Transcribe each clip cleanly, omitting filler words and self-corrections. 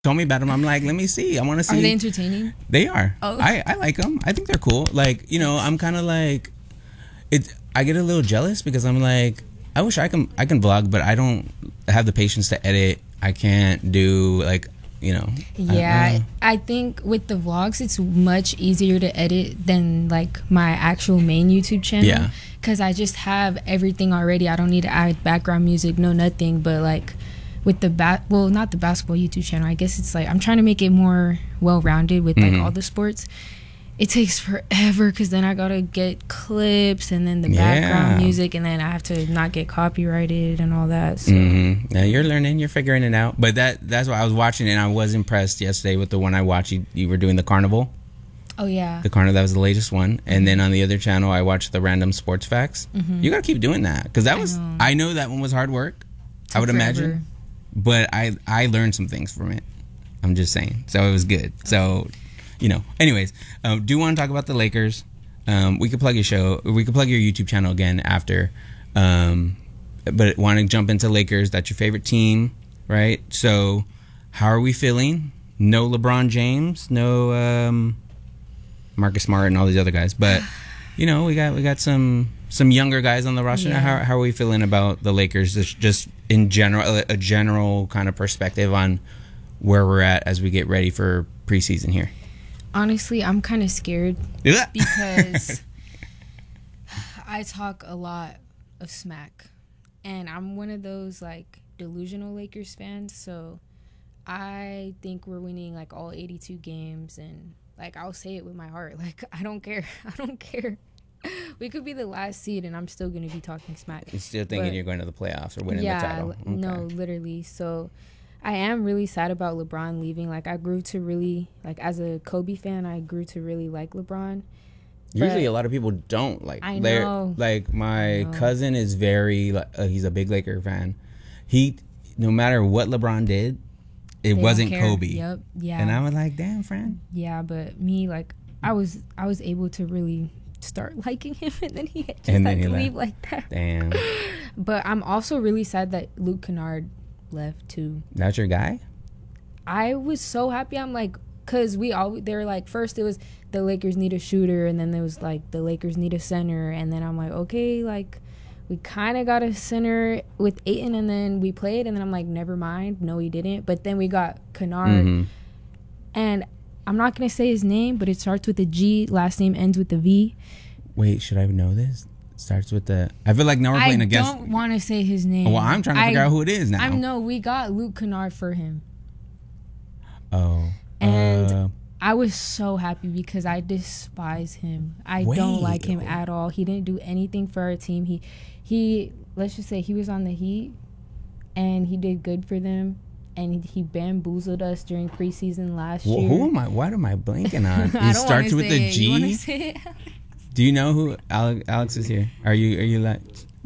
told me about them. I'm like, let me see. I want to see. Are they entertaining? They are. Oh. I like them. I think they're cool. Like, you know, I'm kind of like, I get a little jealous because I'm like, I wish I can vlog, but I don't have the patience to edit. I can't do like, you know. Yeah, I think with the vlogs, it's much easier to edit than like my actual main YouTube channel. Yeah. Because I just have everything already. I don't need to add background music, no nothing. But like with the not the basketball YouTube channel. I guess it's like I'm trying to make it more well-rounded with like all the sports. It takes forever because then I gotta get clips and then the background music, and then I have to not get copyrighted and all that. So. Now you're learning, you're figuring it out. But that's why I was watching it, and I was impressed yesterday with the one I watched. You were doing the carnival. Oh yeah, the carnival, that was the latest one. And then on the other channel, I watched the random sports facts. You gotta keep doing that because that was I know that one was hard work. I would imagine, but I learned some things from it. I'm just saying, so it was good. So. You know, anyways, do want to talk about the Lakers. We could plug your show. We could plug your YouTube channel again after. But want to jump into Lakers. That's your favorite team, right? So, how are we feeling? No LeBron James, no Marcus Smart, and all these other guys. But you know, we got some younger guys on the roster. Yeah. How are we feeling about the Lakers? Just in general, a general kind of perspective on where we're at as we get ready for preseason here. Honestly, I'm kind of scared because I talk a lot of smack, and I'm one of those like delusional Lakers fans. So I think we're winning like all 82 games, and like I'll say it with my heart. Like I don't care. I don't care. We could be the last seed, and I'm still gonna be talking smack. You're still thinking you're going to the playoffs or winning the title? Okay. No, literally. So. I am really sad about LeBron leaving. Like, I grew to really, like, as a Kobe fan, I grew to really like LeBron. Usually a lot of people don't. Like, I know. Like, my cousin is very, he's a big Laker fan. No matter what LeBron did, it wasn't Kobe. Yep, yeah. And I was like, damn, friend. Yeah, but me, like, I was able to really start liking him, and then he just had to leave like that. Damn. But I'm also really sad that Luke Kennard left too. That's your guy? I was so happy. I'm like, because they were like, first it was the Lakers need a shooter, and then there was like the Lakers need a center, and then I'm like, okay, like we kind of got a center with Ayton, and then we played, and then I'm like, never mind, no, he didn't. But then we got Kennard, and I'm not gonna say his name, but it starts with a G, last name ends with a V. Wait, should I know this? Starts with the. I feel like now we're playing against. I don't want to say his name. Well, I'm trying to figure out who it is now. I know we got Luke Kennard for him. Oh. And I was so happy because I despise him. I don't like him at all. He didn't do anything for our team. He let's just say he was on the Heat, and he did good for them. And he bamboozled us during preseason last year. Who am I? What am I blanking on? It starts with the G. You want to say it? Do you know who Alex is here? Are you like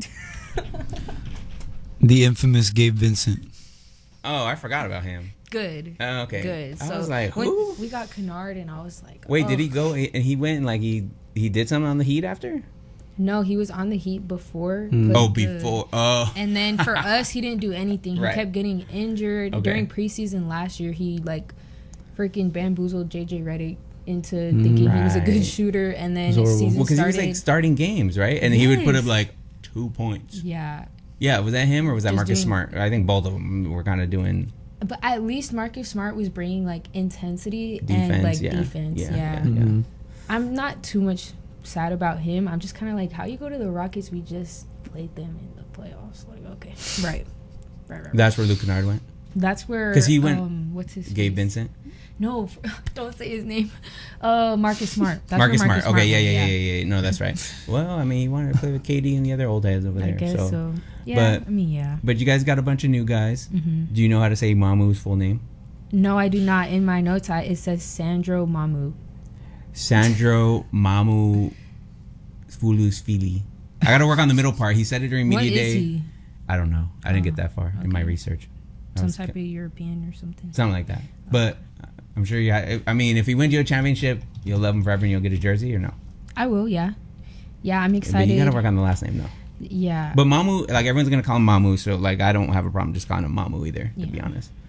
the infamous Gabe Vincent? Oh, I forgot about him. Good. Oh, okay. Good. I so was like, who? We got Kennard, and I was like, wait, did he go and he went and like he did something on the Heat after? No, he was on the Heat before. Before. Oh. And then for us, he didn't do anything. He kept getting injured. Okay. During preseason last year, he like freaking bamboozled JJ Redick into thinking he was a good shooter, and then his season because started. he was like starting games, right? And he would put up like 2 points. Yeah. Yeah, was that him or was that Marcus Smart? I think both of them were kind of doing. But at least Marcus Smart was bringing like intensity and like defense. Yeah. I'm not too much sad about him. I'm just kind of like, how you go to the Rockets? We just played them in the playoffs. Like, okay, right. That's where Luke Kennard went. That's where because he went. What's his Gabe face? Vincent. No, don't say his name. Marcus Smart. That's Marcus where Smart. Okay, yeah. No, that's right. Well, I mean, he wanted to play with KD and the other old heads over there. I guess so. Yeah, but, I mean, yeah. But you guys got a bunch of new guys. Do you know how to say Mamu's full name? No, I do not. In my notes, it says Sandro Mamu. Sandro Mamu Fulusfili. I got to work on the middle part. He said it during media day. What is he? I don't know. I didn't get that far in my research. Some type of European or something. Something like that. But I'm sure I mean, if he wins you a championship, you'll love him forever and you'll get a jersey, or no? I will, yeah. Yeah, I'm excited. But you got to work on the last name, though. Yeah. But Mamu, like, everyone's going to call him Mamu, so, like, I don't have a problem just calling him Mamu either, to be honest.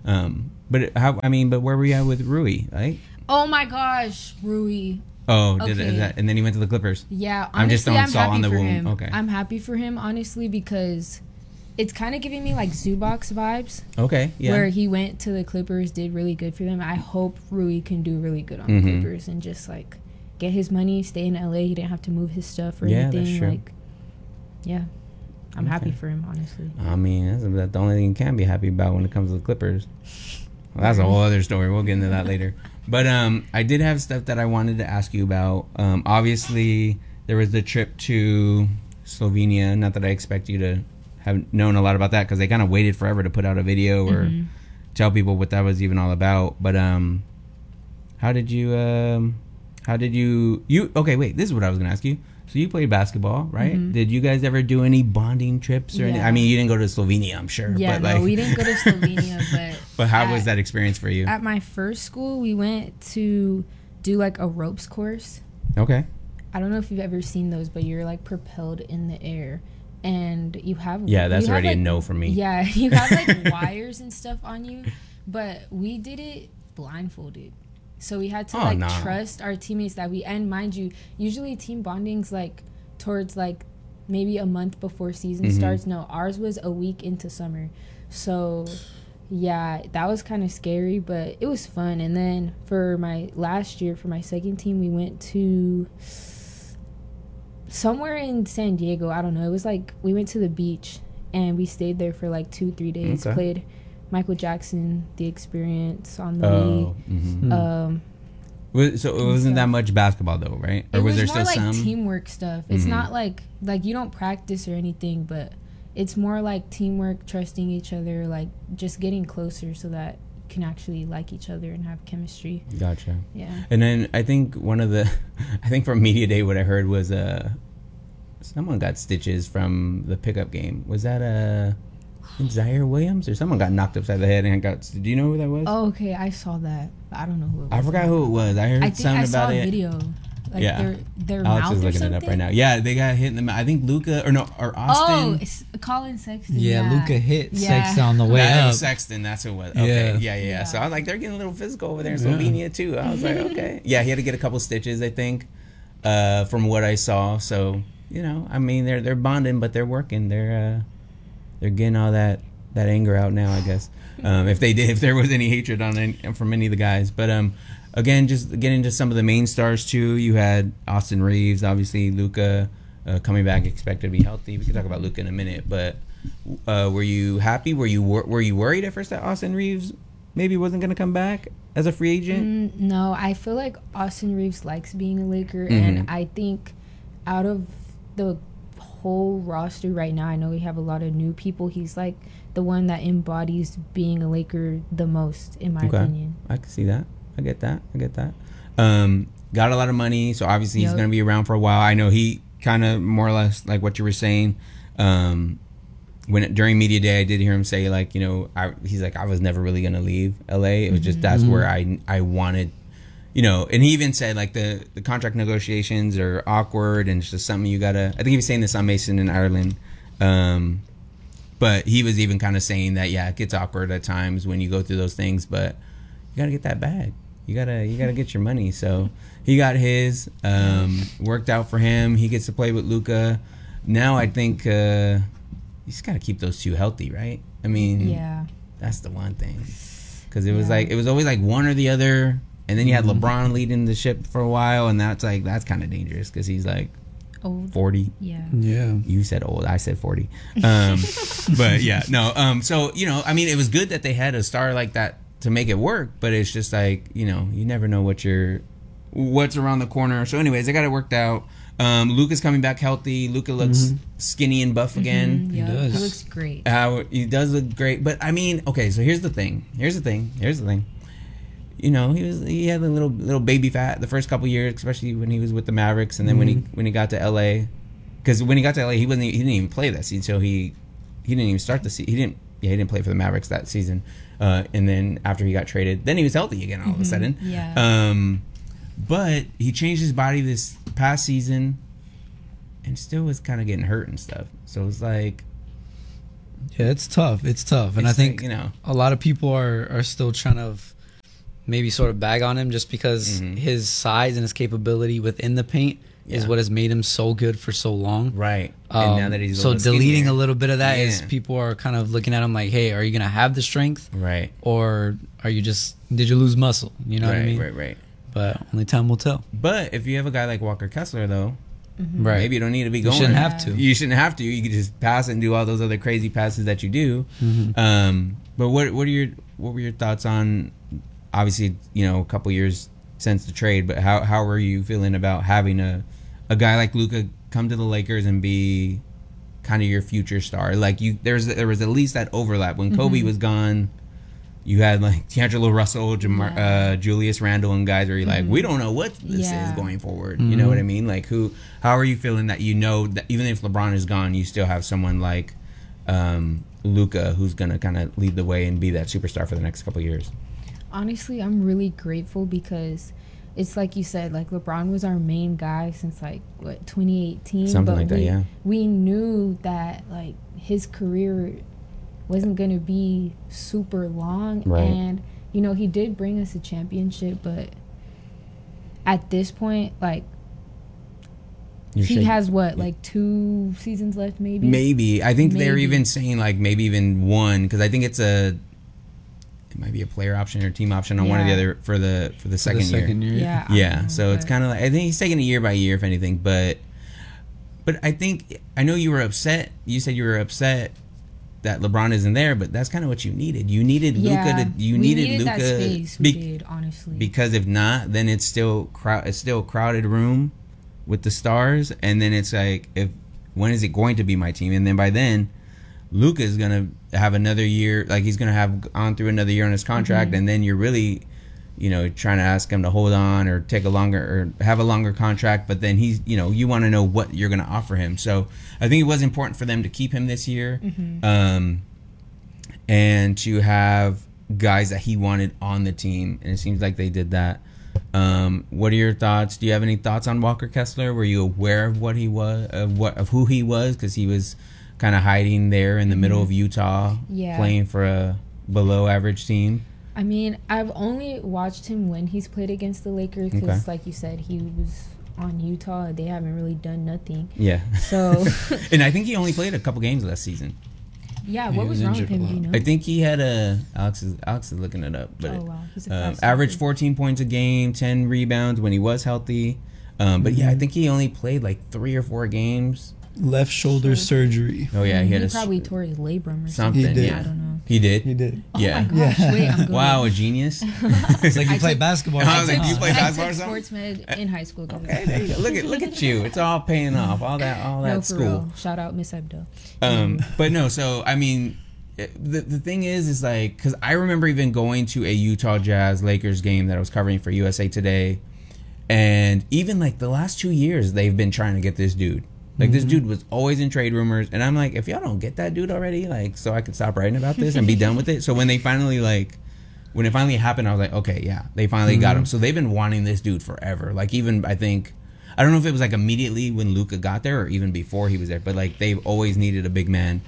But how? I mean, but where were you at with Rui? Right? Oh my gosh, Rui. Oh, and then he went to the Clippers. Yeah, honestly, I'm just throwing salt on the wound. him. Okay, I'm happy for him, honestly, because it's kind of giving me like Zubac vibes. Okay, yeah. Where he went to the Clippers, did really good for them. I hope Rui can do really good on the Clippers and just like get his money, stay in LA. He didn't have to move his stuff or anything. That's true. Like, yeah, I'm happy for him, honestly. I mean, that's the only thing you can be happy about when it comes to the Clippers. Well, that's a whole other story. We'll get into that later. But I did have stuff that I wanted to ask you about. Obviously, there was the trip to Slovenia. Not that I expect you to have known a lot about that because they kind of waited forever to put out a video or tell people what that was even all about. But how did you okay, wait, this is what I was going to ask you. So you played basketball, right? Did you guys ever do any bonding trips or anything? I mean, you didn't go to Slovenia, I'm sure. Yeah, but no, we didn't go to Slovenia, but... But how was that experience for you? At my first school, we went to do, like, a ropes course. Okay. I don't know if you've ever seen those, but you're, like, propelled in the air. And you have... Yeah, that's already like, a no for me. Yeah, you have, like, wires and stuff on you. But we did it blindfolded. So we had to trust our teammates that and mind you, usually team bonding's like towards like maybe a month before season starts. No, ours was a week into summer. So yeah, that was kind of scary, but it was fun. And then for my last year, for my second team, we went to somewhere in San Diego. I don't know. It was like we went to the beach and we stayed there for like 2-3 days. Okay. Played Michael Jackson, The Experience on the Wii. So it wasn't that much basketball though, right? Or was there still some? It was more like teamwork stuff. It's not like you don't practice or anything, but it's more like teamwork, trusting each other, like just getting closer so that you can actually like each other and have chemistry. Gotcha. Yeah. And then I think from Media Day, what I heard was someone got stitches from the pickup game. Was that Zaire Williams or someone got knocked upside the head and got... Do you know who that was? Oh, okay. I saw that. But I don't know who it was. I forgot who it was. I heard something about it. I think I saw a video. Like yeah. Their Alex mouth is looking it up right now. Yeah, they got hit in the mouth. I think Luka or Austin. Oh, it's Colin Sexton. Yeah, Luka hit Sexton on the way up. Sexton, that's who it was. Okay, yeah. So I was like, they're getting a little physical over there in Slovenia too. I was like, okay. Yeah, he had to get a couple stitches, I think, from what I saw. So, I mean, they're bonding, but they're working. They're getting all that anger out now, I guess. If there was any hatred from any of the guys. But again, just getting into some of the main stars too. You had Austin Reeves, obviously Luka coming back, expected to be healthy. We can talk about Luka in a minute. But were you happy? Were you worried at first that Austin Reeves maybe wasn't going to come back as a free agent? No, I feel like Austin Reeves likes being a Laker, and I think out of the whole roster right now, I know we have a lot of new people. He's like the one that embodies being a Laker the most, in my opinion. I can see that. I get that. Got a lot of money, so obviously he's going to be around for a while. I know he kind of more or less like what you were saying. During Media Day, I did hear him say like, he's like, I was never really going to leave LA. It was just that's where I wanted. And he even said like the contract negotiations are awkward and it's just something you gotta. I think he was saying this on Mason in Ireland, but he was even kind of saying that it gets awkward at times when you go through those things, but you gotta get that bag. You gotta get your money. So he got his. Worked out for him. He gets to play with Luka. Now I think you just gotta keep those two healthy, right? I mean, that's the one thing, because it was always like one or the other. And then you had LeBron leading the ship for a while, and that's kind of dangerous because he's like old. 40. Yeah. You said old, I said 40. But yeah, no. So I mean, it was good that they had a star like that to make it work, but it's just like you never know what's around the corner. So, anyways, they got it worked out. Luka's coming back healthy. Luka looks skinny and buff again. He does. He looks great. He does look great, but I mean, okay. So here's the thing. He had a little baby fat the first couple years, especially when he was with the Mavericks, and then when he got to LA, because when he got to LA, he didn't even play that season, so he didn't even start the season. He didn't play for the Mavericks that season, and then after he got traded, then he was healthy again all of a sudden. Yeah. But he changed his body this past season, and still was kind of getting hurt and stuff. So it's like, Yeah, it's tough. It's tough, and I think a lot of people are still trying to maybe sort of bag on him just because his size and his capability within the paint is what has made him so good for so long. Right. And now that he's so deleting a little bit of that is people are kind of looking at him like, hey, are you gonna have the strength? Right. Or are you did you lose muscle? You know what I mean? Right. But only time will tell. But if you have a guy like Walker Kessler, though, right, maybe you don't need to be going. You shouldn't have to. You shouldn't have to. You can just pass it and do all those other crazy passes that you do. But what were your thoughts on? Obviously, a couple years since the trade, but how were you feeling about having a guy like Luka come to the Lakers and be kind of your future star? Like there was at least that overlap when Kobe was gone. You had like D'Angelo Russell, Julius Randle, and guys where you're like, we don't know what this is going forward. You know what I mean? Like how are you feeling that that even if LeBron is gone, you still have someone like Luka who's gonna kind of lead the way and be that superstar for the next couple of years? Honestly, I'm really grateful because it's like you said, like LeBron was our main guy since like 2018. Something like that, yeah. We knew that like his career wasn't gonna be super long, right. And he did bring us a championship, but at this point, like he has like 2 seasons left, maybe. Maybe I think they're even saying like maybe even one because I think it might be a player option or team option on one or the other for the second year. Yeah. So it's kind of like I think he's taking it year by year, if anything. But I know you were upset. You said you were upset that LeBron isn't there, but that's kind of what you needed. You needed Luka. You needed Luka. That space. We did, honestly. Because if not, then it's still a crowded room with the stars, and then it's like when is it going to be my team? And then by then, Luka is gonna have another year. Like he's gonna have gone through another year on his contract, and then you're really, trying to ask him to hold on or take have a longer contract. But then he's, you want to know what you're gonna offer him. So I think it was important for them to keep him this year, and to have guys that he wanted on the team, and it seems like they did that. What are your thoughts? Do you have any thoughts on Walker Kessler? Were you aware of what he was, of who he was, because he was kind of hiding there in the middle of Utah, playing for a below average team? I mean, I've only watched him when he's played against the Lakers because, like you said, he was on Utah. They haven't really done nothing. Yeah. So. And I think he only played a couple games last season. Yeah, what was wrong with him? Do you know? I think he had Alex is looking it up, but He's averaged 14 points a game, 10 rebounds when he was healthy. But yeah, I think he only played like 3 or 4 games. Left shoulder surgery. Oh yeah, he probably tore his labrum or something. He did. Yeah, I don't know. He did. Yeah. Oh my gosh! Wait, I'm going. Wow, a genius. It's like you play basketball. I was like, you play basketball or something? Sports med in high school. Okay, there you go. Look at you. It's all paying off. All that school. Real. Shout out Miss Abdo. But no. So I mean, the thing is like, because I remember even going to a Utah Jazz Lakers game that I was covering for USA Today, and even like the last 2 years they've been trying to get this dude. Like this dude was always in trade rumors, and I'm like, if y'all don't get that dude already, like, so I could stop writing about this and be done with it. So when it finally happened, I was like, okay, yeah, they finally got him. So they've been wanting this dude forever. Like even I don't know if it was like immediately when Luka got there or even before he was there, but like they've always needed a big man.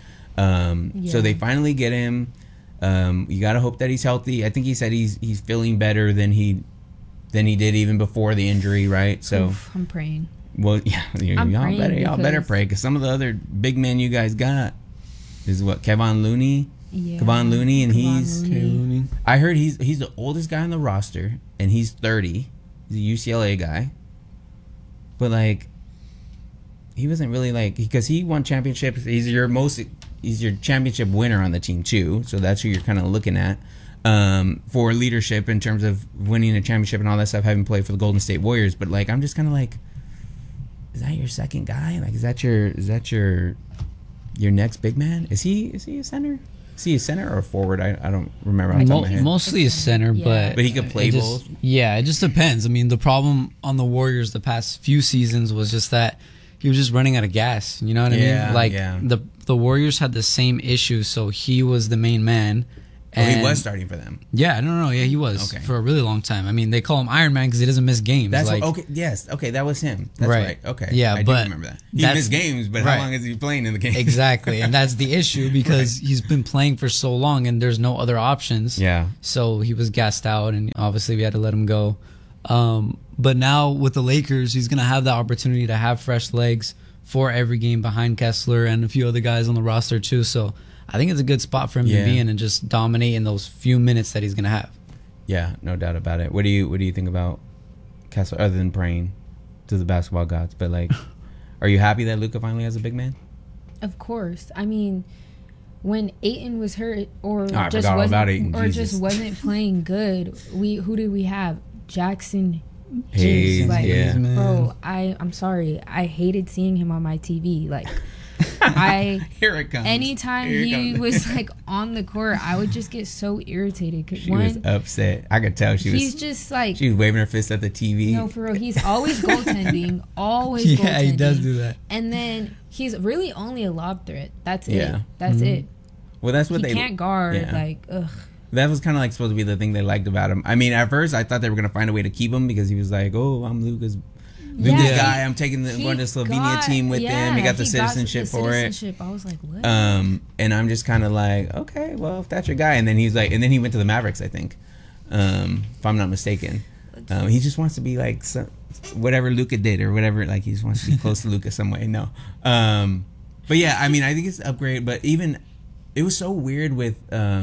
So they finally get him. You gotta hope that he's healthy. I think he said he's feeling better than he did even before the injury, right? So I'm praying. Well, yeah, y'all better pray, because some of the other big men you guys got is Kevon Looney. Yeah, Kevon Looney, and Looney. I heard he's the oldest guy on the roster, and he's 30. He's a UCLA guy, but like he wasn't really like, because he won championships. He's your championship winner on the team too, so that's who you're kind of looking at for leadership in terms of winning a championship and all that stuff. Having played for the Golden State Warriors, but like I'm just kind of like, is that your second guy? Like, is that your next big man? Is he a center? Is he a center or a forward? I don't remember. Mostly a center, but he could play both. Yeah, it just depends. I mean, the problem on the Warriors the past few seasons was just that he was just running out of gas. You know what I mean? Like the Warriors had the same issue, so he was the main man, And he was starting for them. Yeah, no, yeah, he was for a really long time. I mean, they call him Iron Man because he doesn't miss games. That's like, okay, that was him. That's right. Okay, yeah, I do remember that. He missed games, but how long is he playing in the game? Exactly, and that's the issue because he's been playing for so long and there's no other options. Yeah. So he was gassed out, and obviously we had to let him go. But now with the Lakers, he's gonna have the opportunity to have fresh legs for every game behind Kessler and a few other guys on the roster too. So I think it's a good spot for him to be in and just dominate in those few minutes that he's gonna have. Yeah, no doubt about it. What do you think about Kessler other than praying to the basketball gods? But like, are you happy that Luka finally has a big man? Of course. I mean, when Ayton was hurt or just wasn't playing good, who did we have? Jackson Hayes. Like, bro, I'm sorry. I hated seeing him on my TV. Like, Here it comes. Anytime he was like on the court, I would just get so irritated. She was upset. I could tell he's just like, she was waving her fist at the TV. No, for real. He's always goaltending. Always goaltending. Yeah, he does do that. And then he's really only a lob threat. That's it. That's it. Well, that's what he can't guard. Yeah. Like, ugh. That was kind of like supposed to be the thing they liked about him. I mean, at first I thought they were gonna find a way to keep him because he was like, "Oh, I'm Luka's guy. I'm taking going to Slovenia team with him. He got the citizenship for it." I was like, "What?" And I'm just kind of like, "Okay, well, if that's your guy." And then he's like, and then he went to the Mavericks, I think, if I'm not mistaken. He just wants to be like whatever Luka did or whatever. Like he just wants to be close to Luka some way. No, but yeah, I mean, I think it's an upgrade. But even it was so weird with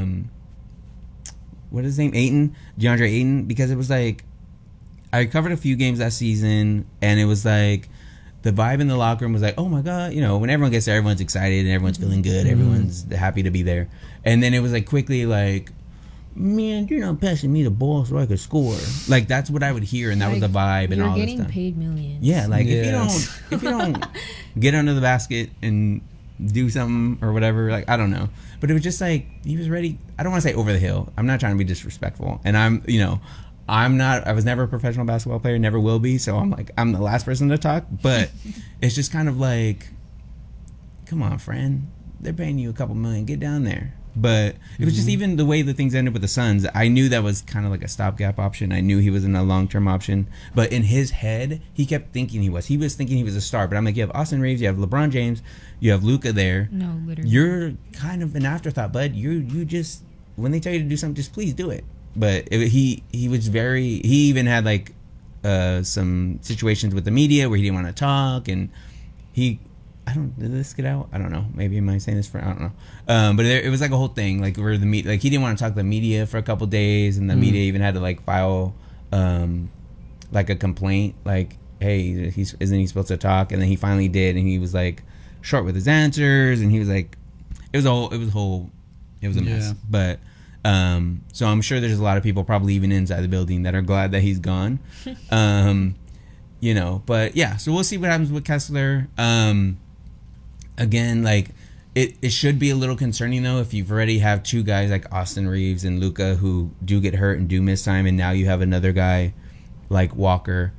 what is his name? DeAndre Ayton, because it was like I covered a few games that season and it was like the vibe in the locker room was like, oh my God, you know, when everyone gets there, everyone's excited and everyone's feeling good, everyone's happy to be there. And then it was like quickly like, man, you're not passing me the ball so I could score. Like that's what I would hear, and that was the vibe and all this stuff. You're getting paid millions. Yeah, like if you don't get under the basket and do something or whatever, like I don't know. But it was just like he was ready. I don't want to say over the hill. I'm not trying to be disrespectful. And I was never a professional basketball player, never will be. So I'm the last person to talk. But it's just kind of like, come on, friend. They're paying you a couple million. Get down there. But it was just even the way the things ended with the Suns. I knew that was kind of like a stopgap option. I knew he wasn't a long-term option. But in his head, he kept thinking he was. He was thinking he was a star. But I'm like, you have Austin Reeves, you have LeBron James, you have Luka there. No, literally. You're kind of an afterthought, bud. You just, when they tell you to do something, just please do it. But he was very, he even had like some situations with the media where he didn't want to talk. And did this get out? I don't know. Maybe am I saying this I don't know. But it was like a whole thing, like where he didn't want to talk to the media for a couple days, and the media even had to like file like a complaint, like, hey, isn't he supposed to talk? And then he finally did, and he was like short with his answers, and he was like, it was a mess. But so I'm sure there's a lot of people probably even inside the building that are glad that he's gone. You know, but yeah, so we'll see what happens with Kessler. Again, like it should be a little concerning though if you've already have two guys like Austin Reeves and Luka who do get hurt and do miss time, and now you have another guy like Walker,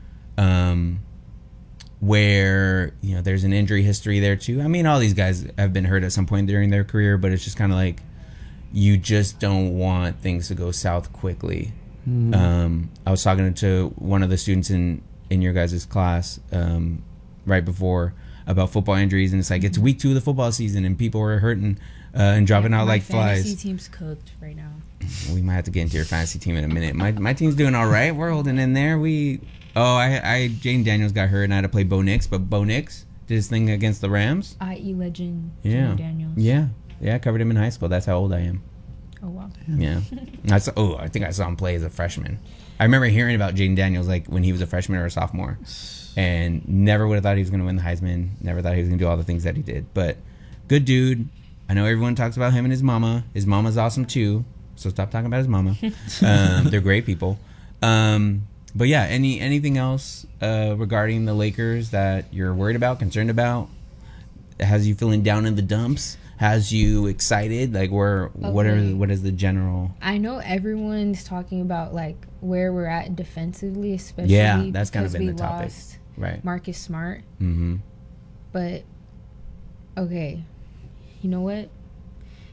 where you know there's an injury history there too. I mean, all these guys have been hurt at some point during their career, but it's just kind of like you just don't want things to go south quickly. I was talking to one of the students in your guys' class right before about football injuries, and it's like it's week 2 of the football season and people are hurting and dropping out like flies. My fantasy team's cooked right now. We might have to get into your fantasy team in a minute. My team's doing all right. We're holding in there. Jaden Daniels got hurt and I had to play Bo Nix, but Bo Nix did his thing against the Rams. IE legend Jaden Daniels. Yeah, I covered him in high school. That's how old I am. Oh wow. Yeah. I think I saw him play as a freshman. I remember hearing about Jaden Daniels like when he was a freshman or a sophomore, and never would have thought he was going to win the Heisman. Never thought he was going to do all the things that he did. But good dude. I know everyone talks about him and his mama. His mama's awesome too. So stop talking about his mama. They're great people. But yeah, anything else regarding the Lakers that you're worried about, concerned about? Has you feeling down in the dumps? Has you excited? Like what is the general? I know everyone's talking about like where we're at defensively, especially that's kind of been the topic. Lost right. Marcus Smart. Mm-hmm. But okay, you know what?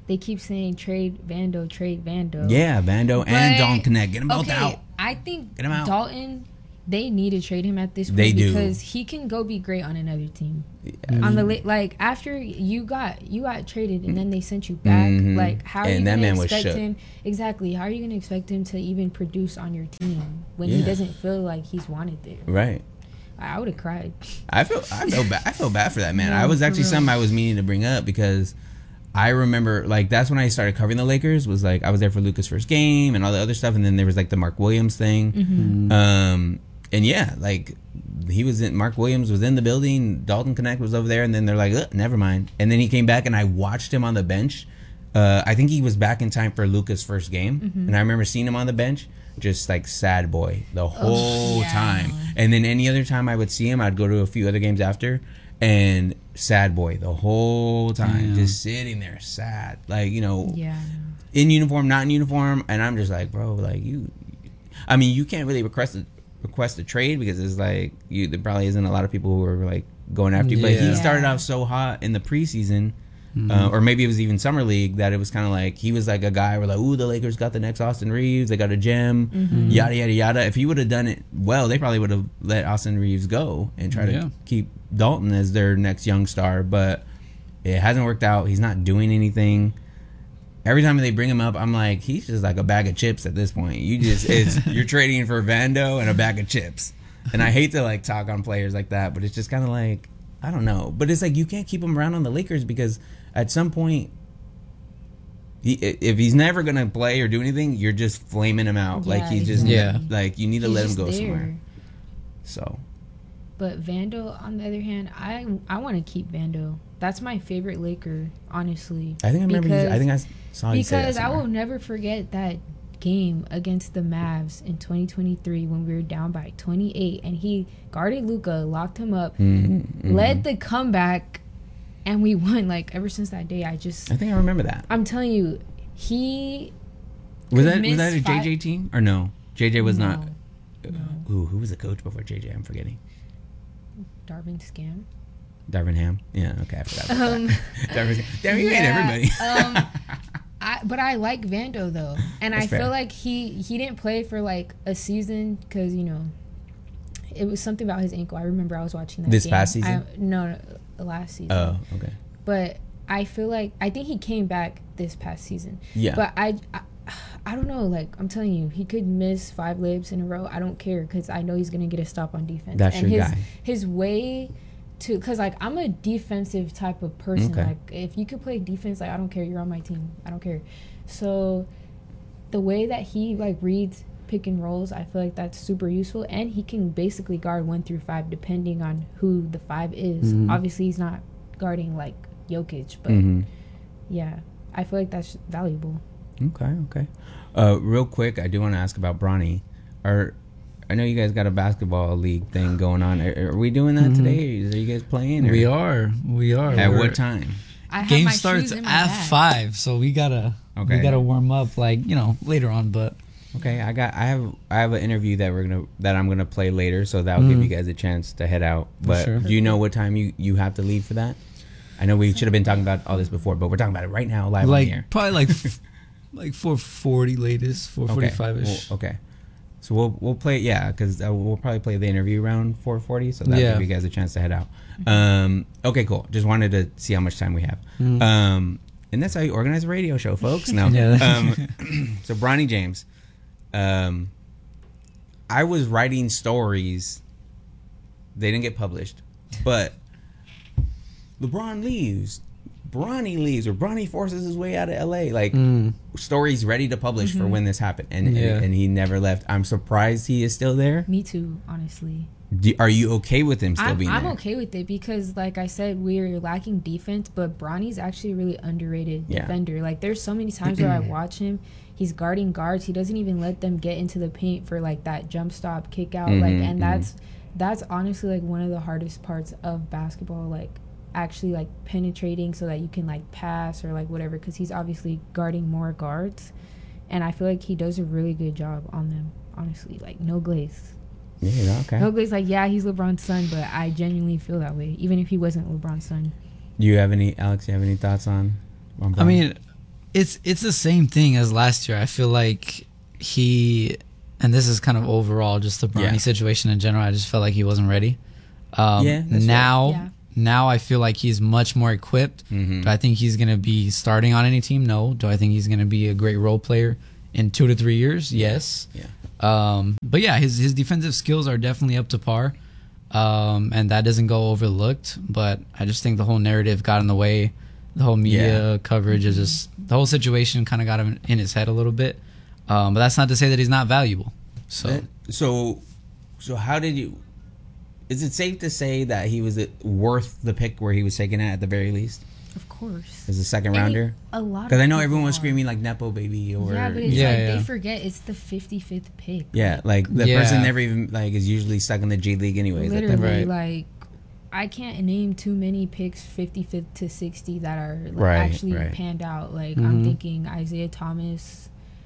they keep saying trade Vando. Yeah, Vando and Dalton Knecht. Get them both out. I think Get them out. Dalton, they need to trade him at this point They do. because he can go be great on another team. Yeah. On the like after you got traded and then they sent you back, like how are you going to expect him? Exactly. How are you going to expect him to even produce on your team when he doesn't feel like he's wanted there? Right. I would have cried. I feel bad. I feel bad for that man. I was actually something I was meaning to bring up because I remember like that's when I started covering the Lakers. Was like I was there for Luka's first game and all the other stuff, and then there was like the Mark Williams thing. And yeah, like Mark Williams was in the building. Dalton Knecht was over there, and then they're like, never mind. And then he came back, and I watched him on the bench. I think he was back in time for Luka's first game, and I remember seeing him on the bench. Just like sad boy the whole time. And then any other time I would see him, I'd go to a few other games after, and sad boy the whole time, just sitting there sad, like, you know, in uniform, not in uniform. And I'm just like, bro, like you can't really request a trade because it's like there probably isn't a lot of people who are like going after you. But he started off so hot in the preseason. Or maybe it was even summer league that it was kind of like he was like a guy where like, ooh, the Lakers got the next Austin Reeves, they got a gem, yada yada yada. If he would have done it well, they probably would have let Austin Reeves go and try to keep Dalton as their next young star. But it hasn't worked out. He's not doing anything. Every time they bring him up, I'm like, he's just like a bag of chips at this point. You're trading for Vando and a bag of chips. And I hate to like talk on players like that, but it's just kind of like, I don't know. But it's like you can't keep him around on the Lakers because at some point, if he's never going to play or do anything, you're just flaming him out. Like he's just, like you need to let him go somewhere. So. But Vando, on the other hand, I want to keep Vando. That's my favorite Laker, honestly. I think I saw you say that because I will never forget that game against the Mavs in 2023 when we were down by 28 and he guarded Luka, locked him up, led the comeback, and we won. Like ever since that day, I think I remember that. I'm telling you, he was that a JJ team or no? JJ was not. No. Ooh, who was the coach before JJ? I'm forgetting. Darvin Ham. Yeah, okay, I forgot about that. Damn, you hate everybody. But I like Vando though, and that's fair. Feel like he didn't play for like a season because you know it was something about his ankle. I remember I was watching that this game. Past season. No, last season. Oh, okay. But I feel like I think he came back this past season. Yeah. But I don't know. Like I'm telling you, he could miss 5 layups in a row. I don't care because I know he's gonna get a stop on defense. That's and your guy. His way. Because like I'm a defensive type of person. Okay. Like if you could play defense, like I don't care, you're on my team, I don't care. So the way that he like reads pick and rolls, I feel like that's super useful, and he can basically guard 1 through 5 depending on who the 5 is. Obviously he's not guarding like Jokic, but yeah, I feel like that's valuable. Okay. Real quick, I do want to ask about Bronny. I know you guys got a basketball league thing going on. Are we doing that today? Are you guys playing? Or? We are. At what time? Game starts at 5, so we gotta warm up like later on. But okay, I have an interview that I'm gonna play later, so that will give you guys a chance to head out. But do you know what time you have to leave for that? I know we should have been talking about all this before, but we're talking about it right now live on here. Probably like 4:40 latest, 4:45ish. Okay. So we'll play, because we'll probably play the interview around 4:40, so that'll give you guys a chance to head out. Okay, cool. Just wanted to see how much time we have. And that's how you organize a radio show, folks. No. So Bronny James, I was writing stories. They didn't get published, but LeBron leaves. Bronny leaves, or Bronny forces his way out of LA. Like stories ready to publish for when this happened, and he never left. I'm surprised he is still there. Me too, honestly. Are you okay with him still being there? I'm okay with it because, like I said, we're lacking defense, but Bronny's actually a really underrated defender. Like there's so many times where I watch him, he's guarding guards. He doesn't even let them get into the paint for like that jump stop, kick out, that's honestly like one of the hardest parts of basketball. Like actually like penetrating so that you can like pass or like whatever, because he's obviously guarding more guards, and I feel like he does a really good job on them, honestly. Like no glaze. No glaze. Like he's LeBron's son, but I genuinely feel that way even if he wasn't LeBron's son. Do you have any, Alex, you have any thoughts on I mean, It's the same thing as last year. I feel like and this is kind of overall just the Bronny situation in general. I just felt like he wasn't ready. Now I feel like he's much more equipped. Do I think he's going to be starting on any team? No. Do I think he's going to be a great role player in 2 to 3 years? Yes. But yeah, his defensive skills are definitely up to par. And that doesn't go overlooked. But I just think the whole narrative got in the way. The whole media coverage is just, the whole situation kind of got him in his head a little bit. But that's not to say that he's not valuable. So how did you? Is it safe to say that he was worth the pick where he was taken at the very least? Of course. As a second rounder? A lot. Because I know everyone was screaming like Nepo baby or... Yeah, but it's they forget it's the 55th pick. Yeah, like the person never even like is usually stuck in the G League anyways. Literally, like I can't name too many picks 55th to 60 that are like, actually panned out. Like I'm thinking Isaiah Thomas...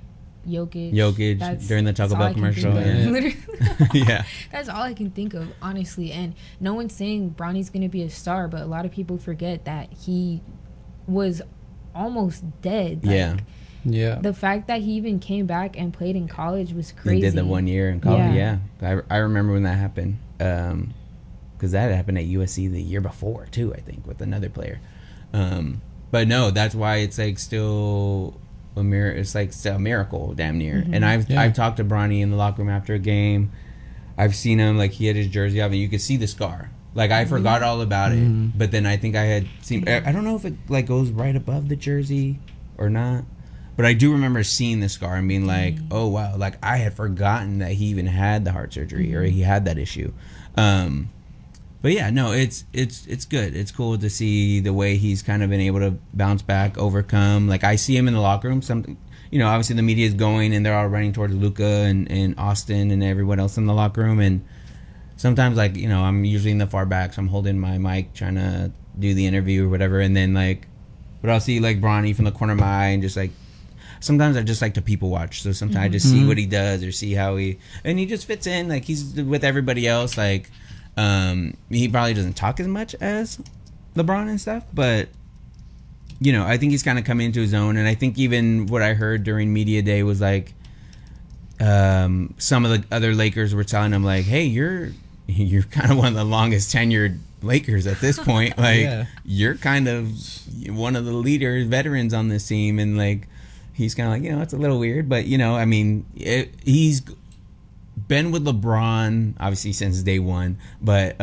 Jokic during the Taco Bell commercial. Yeah. That's all I can think of, honestly. And no one's saying Bronny's going to be a star, but a lot of people forget that he was almost dead. Like, the fact that he even came back and played in college was crazy. He did the 1 year in college. I remember when that happened. Because that happened at USC the year before, too, I think, with another player. But no, that's why it's like still... It's like a miracle, damn near. And I've talked to Bronny in the locker room after a game. I've seen him, like he had his jersey off, and you could see the scar. Like I forgot all about it, but then I think I had seen. I don't know if it like goes right above the jersey or not, but I do remember seeing the scar and being like, "Oh wow!" Like I had forgotten that he even had the heart surgery or he had that issue. But yeah, no, it's good. It's cool to see the way he's kind of been able to bounce back, overcome. Like I see him in the locker room. Something, obviously the media is going and they're all running towards Luka and Austin and everyone else in the locker room. And sometimes, like I'm usually in the far back, so I'm holding my mic trying to do the interview or whatever. And then but I'll see like Bronny from the corner of my eye and just like. Sometimes I just like to people watch. So sometimes I just see what he does or see how he just fits in. Like he's with everybody else. Like. He probably doesn't talk as much as LeBron and stuff, but I think he's kind of coming into his own. And I think even what I heard during media day was like, some of the other Lakers were telling him like, "Hey, you're kind of one of the longest tenured Lakers at this point. Like, you're kind of one of the leaders, veterans on this team." And like, he's kind of like, it's a little weird, but I mean, he's been with LeBron obviously since day one, but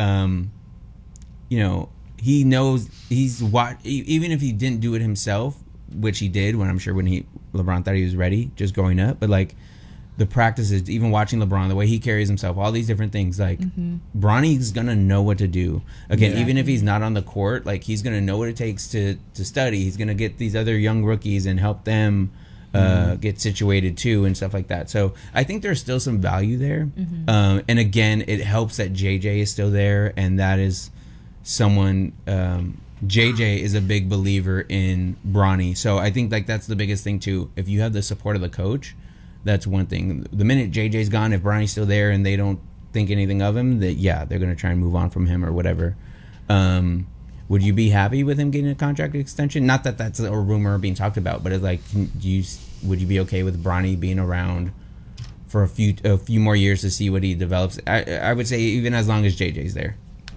he knows even if he didn't do it himself, which he did when LeBron thought he was ready just growing up, but like the practices, even watching LeBron, the way he carries himself, all these different things, like Bronny's gonna know what to do again. Even if he's not on the court, like he's gonna know what it takes to study. He's gonna get these other young rookies and help them get situated too and stuff like that. So I think there's still some value there. And again, it helps that JJ is still there, and that is someone. JJ is a big believer in Bronny, so I think like that's the biggest thing too. If you have the support of the coach, that's one thing. The minute JJ's gone, if Bronny's still there and they don't think anything of him, that they're gonna try and move on from him or whatever. Would you be happy with him getting a contract extension? Not that that's a rumor being talked about, but it's like, would you be okay with Bronny being around for a few more years to see what he develops? I would say even as long as JJ's there.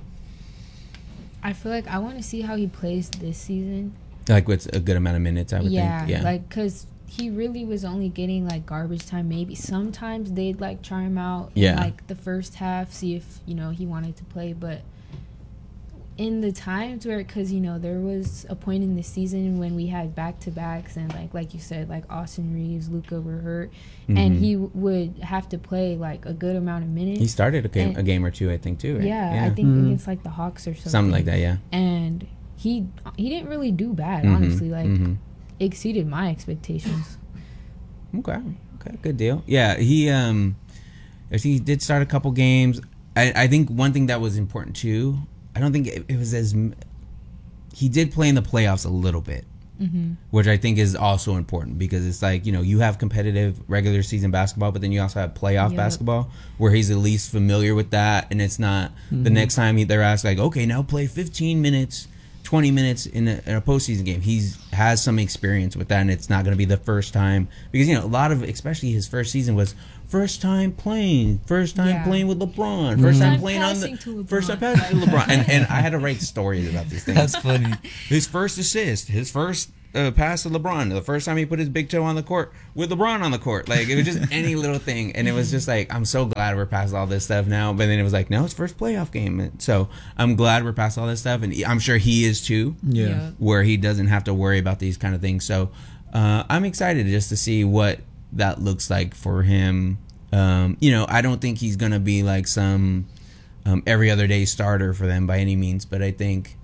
I feel like I want to see how he plays this season. Like with a good amount of minutes, I would think. Yeah, like because he really was only getting like garbage time. Maybe sometimes they'd like try him out in like the first half, see if he wanted to play, but. In the times where, because there was a point in the season when we had back-to-backs and like you said, like Austin Reeves, Luka were hurt, and he would have to play like a good amount of minutes. He started a game or two, I think, too, right? Yeah, I think against like the Hawks or something like that. Yeah, and he didn't really do bad, honestly. Like exceeded my expectations. Okay, good deal. Yeah, he did start a couple games. I think one thing that was important too. I don't think it was he did play in the playoffs a little bit, which I think is also important because it's like, you have competitive regular season basketball, but then you also have playoff basketball where he's at least familiar with that. And it's not the next time they're asked like, okay, now play 15 minutes 20 minutes in a postseason game. He has some experience with that, and it's not going to be the first time. Because, a lot of, especially his first season was first time playing with LeBron, first time playing first time passing to LeBron. And I had to write stories about these things. That's funny. His first assist, his first pass to LeBron, the first time he put his big toe on the court with LeBron on the court. Like, it was just any little thing. And it was just like, I'm so glad we're past all this stuff now. But then it was like, no, it's first playoff game. So I'm glad we're past all this stuff. And I'm sure he is too. Yeah. Where he doesn't have to worry about these kind of things. So I'm excited just to see what that looks like for him. I don't think he's going to be like some every other day starter for them by any means. But I think...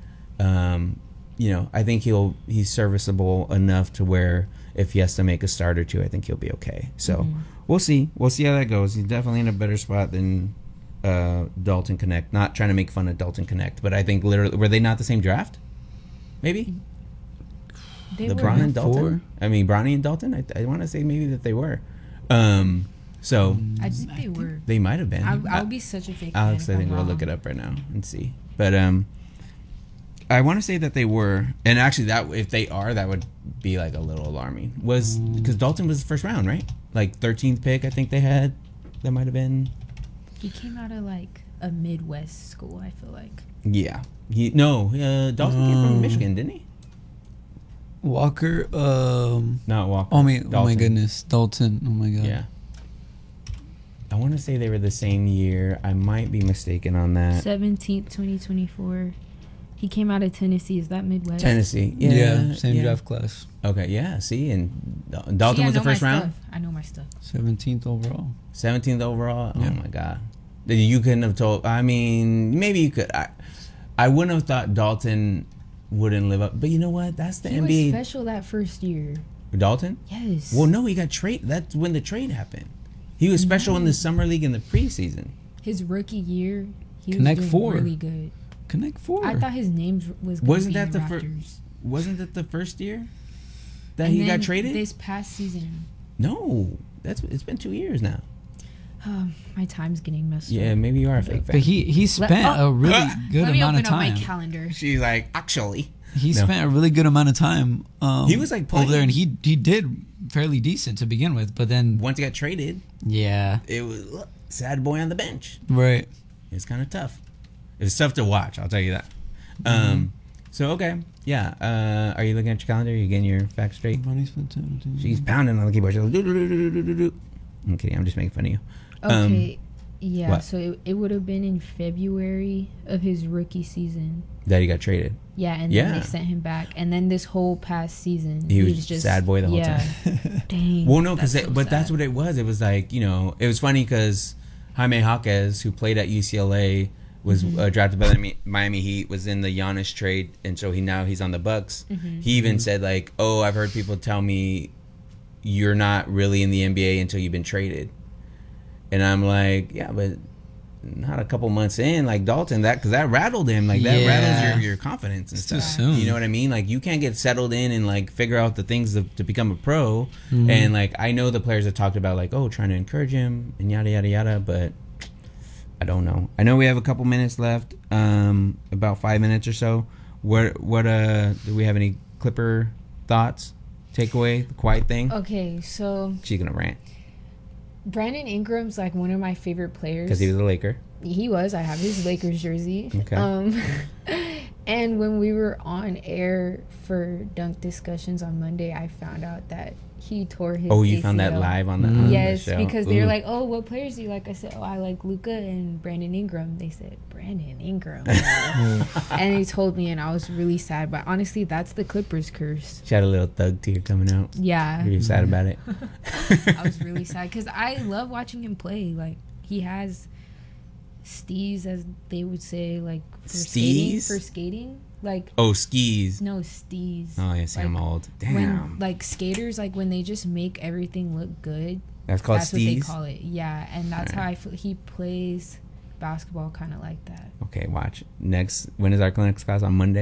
I think he's serviceable enough to where if he has to make a start or two, I think he'll be okay. So we'll see. We'll see how that goes. He's definitely in a better spot than Dalton Connect. Not trying to make fun of Dalton Connect, but I think literally, were they not the same draft? Maybe? LeBron and Dalton? 4? I mean, Bronny and Dalton? I want to say maybe that they were. So I think they were. They might have been. I would be such a fake Alex, fan. I think we'll look it up right now and see. But I want to say that they were, and actually, that if they are, that would be like a little alarming. Was because Dalton was the first round, right? Like 13th pick, I think they had. That might have been. He came out of like a Midwest school, I feel like. Yeah, Dalton came from Michigan, didn't he? Walker, not Walker. Oh my goodness, Dalton. Oh my god. Yeah. I want to say they were the same year. I might be mistaken on that. 17th, 2024. He came out of Tennessee. Is that Midwest? Tennessee. Yeah, same draft class. Okay, yeah. See, and Dalton was the first round? I know my stuff. 17th overall. 17th overall? Yeah. Oh, my God. You couldn't have told... I mean, maybe you could. I wouldn't have thought Dalton wouldn't live up. But you know what? That's the NBA. He was special that first year. Dalton? Yes. Well, no, he got traded. That's when the trade happened. He was special in the summer league in the preseason. His rookie year, he Connect was doing 4. really good. Connect 4. I thought his name was wasn't that the first? Wasn't that the first year that he got traded? This past season. No, it's been 2 years now. My time's getting messed up. Yeah, maybe you are a fake fan. But he spent a really good amount of time. Let me open up my calendar. She's like, actually, he spent a really good amount of time. He was like playing over there, and he did fairly decent to begin with. But then once he got traded, it was sad boy on the bench. Right. It's kind of tough. It's tough to watch, I'll tell you that. So, okay. Yeah. Are you looking at your calendar? Are you getting your facts straight? She's pounding on the keyboard. She's like, I'm kidding. I'm just making fun of you. Okay. Yeah. What? So it would have been in February of his rookie season that he got traded. Yeah. And then they sent him back. And then this whole past season, he was just sad boy the whole time. Dang. Well, no, that's what it was. It was like, it was funny because Jaime Jaquez, who played at UCLA, was drafted by the Miami Heat, was in the Giannis trade, and so he's on the Bucks. He even said like, "Oh, I've heard people tell me you're not really in the NBA until you've been traded," and I'm like, "Yeah, but not a couple months in, like Dalton, because that rattled him, like that rattles your confidence and stuff. Too soon. You know what I mean? Like you can't get settled in and like figure out the things to become a pro. And like I know the players have talked about like, oh, trying to encourage him and yada yada yada, but I don't know. I know we have a couple minutes left, about 5 minutes or so. What do we have any Clipper thoughts? Takeaway, the quiet thing? Okay, so she's gonna rant. Brandon Ingram's like one of my favorite players. Because he was a Laker. He was. I have his Lakers jersey. Okay. And when we were on air for Dunk Discussions on Monday, I found out that he tore his Oh, you ACL. Found that live on the yes, the show? Because they were like, oh, what players do you like? I said, oh, I like Luka and Brandon Ingram. They said, Brandon Ingram. And he told me, and I was really sad. But honestly, that's the Clippers curse. She had a little thug tear coming out. Yeah. Were you sad about it? I was really sad because I love watching him play. Like, he has steez, as they would say, like, for skating. Like, oh, skis. No, steez. Oh, yeah, see, like, I'm old. Damn. When, like, skaters, like, when they just make everything look good. That's called steez? That's what they call it. Yeah, and that's how I feel. He plays basketball kind of like that. Okay, watch. When is our next class? On Monday?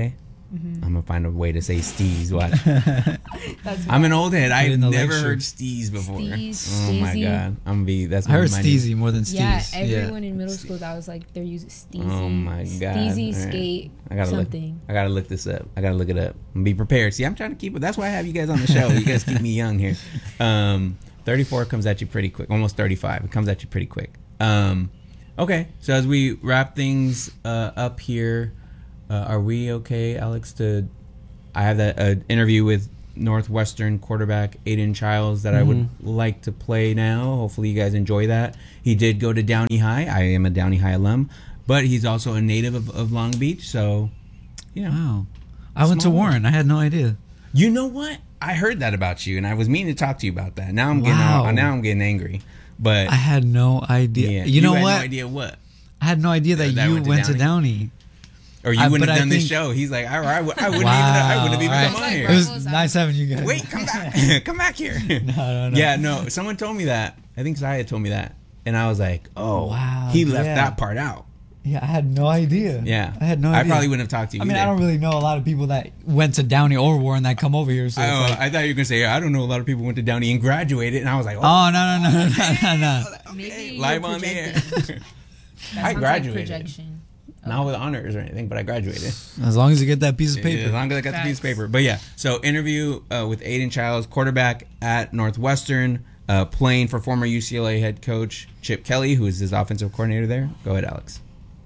I'm gonna find a way to say steez. Watch. I'm an old head. I've never heard steez before. Oh my god, I'm gonna be. That's I heard steezy more than steez. Yeah, everyone in middle school that was like they're using steezy. Oh my god, steezy skate. I gotta something. I gotta look this up. I gotta look it up and be prepared. See, I'm trying to keep it. That's why I have you guys on the show. You guys keep me young here. 34 comes at you pretty quick. Almost 35. It comes at you pretty quick. Okay, so as we wrap things up here. Are we okay, Alex? I have that interview with Northwestern quarterback Aiden Childs that I would like to play now. Hopefully, you guys enjoy that. He did go to Downey High. I am a Downey High alum, but he's also a native of Long Beach. So, wow. I went to Warren. I had no idea. You know what? I heard that about you, and I was meaning to talk to you about that. Now I'm getting angry. But I had no idea. Yeah, you know what? Had no idea what? I had no idea that you went to Downey. Or you wouldn't have done this show. He's like, I wouldn't have even come on here. It was nice having you guys. Wait, come back. Come back here. No. Yeah, no. Someone told me that. I think Zaya told me that. And I was like, oh, wow. He left that part out. Yeah, I had no idea. Yeah. I had no idea. I probably wouldn't have talked to you either. I don't really know a lot of people that went to Downey or Warren that come over here. So I thought you were going to say, I don't know a lot of people went to Downey and graduated. And I was like, no. Okay, live on the air. I graduated. Like not with honors or anything, but I graduated. As long as you get that piece of paper. As long as I got the piece of paper. But yeah, so interview with Aiden Childs, quarterback at Northwestern, playing for former UCLA head coach Chip Kelly, who is his offensive coordinator there. Go ahead, Alex.